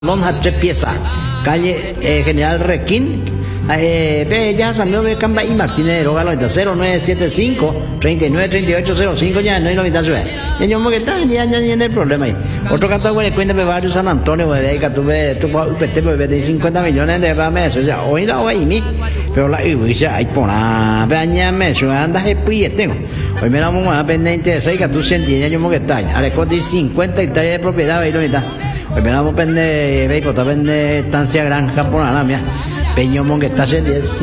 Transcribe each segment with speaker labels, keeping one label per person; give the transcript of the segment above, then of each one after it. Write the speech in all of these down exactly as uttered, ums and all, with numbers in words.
Speaker 1: Lonja tres piezas, calle eh, General Requín, eh, ve ya Samuel de Camba y Martínez de Roga cero nueve siete cinco, treinta y nueve, treinta y ocho, cero cinco, ya no hay noventa sube. Ya yo me está ya ya ya no hay problema ahí. Otro canto bueno cuenta de barrio San Antonio, güey, que tuve tu upete de cincuenta millones de pesos ya. Hoy la hoy ni, pero la iglesia hay por la peña me suena anda de pie tengo. Hoy me la vamos a pendiente de seis que tú sientes ya yo me está. Ale cote cincuenta hectáreas de propiedad ahí no está. Pues me vamos a vender, veis, vende estancia granja por la mía. Peño que está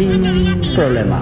Speaker 1: sin problema.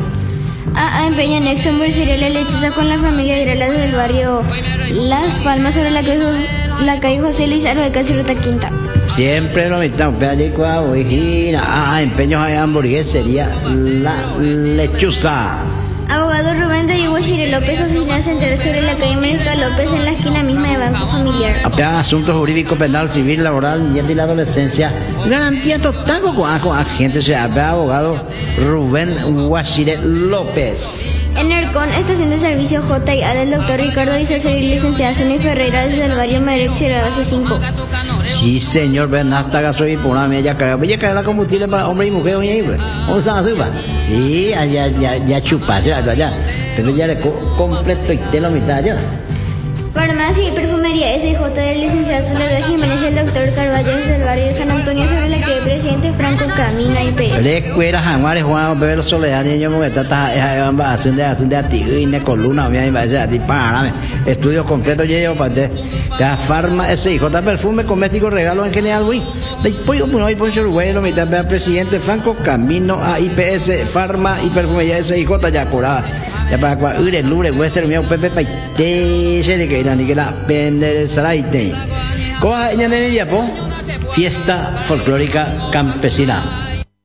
Speaker 2: A, a Empeña Nexo Murciélago la lechuza con la familia Irala del barrio Las Palmas sobre la calle, la calle José Lizardo de casi Ruta Quinta.
Speaker 1: Siempre lo mismo, pero allí cuando ah, empeños de hamburguesería la lechuza.
Speaker 2: Abogado Rubén Darío Shire López, oficina central sobre la calle Médica López en la esquina misma de Banco Familiar.
Speaker 1: Apenas asuntos jurídicos, penal, civil, laboral, niñez y la adolescencia. Garantía total con, con agentes, o sea, abogado Rubén Guashire López.
Speaker 2: En ERCON, estación de servicio J y A del doctor Ricardo Isocer y licenciada Sonia Ferreira desde el barrio Merex y Base cinco.
Speaker 1: Sí, señor, Bernasta Gasoil, por una media carga. Voy a cargar la combustible para hombre y mujer, oye, vamos a hacer, y allá, ya, ya chupas, allá, pero ya le completo y te lo mitad, ya.
Speaker 2: Farmacia y perfumería S J del licenciado Soledad Jiménez y el doctor Carvalho desde el barrio San Antonio sobre la calle Presidente Franco Camino I P S.
Speaker 1: Le escuela jamás Juan Pedro Soledad niño porque está haciendo haciendo a ti y ne columna me vaya a ti para estudio completo llevo para te la farma S J perfume cosmético regalo en general güey. Después uno hay por Uruguay lo mitad del presidente Franco Camino a I P S farma y perfumería S J ya curada. Ya para cual ure lure western mío pepe pai te se le que ni que la vender saraite. Coja ella de Viapo, fiesta folclórica campesina.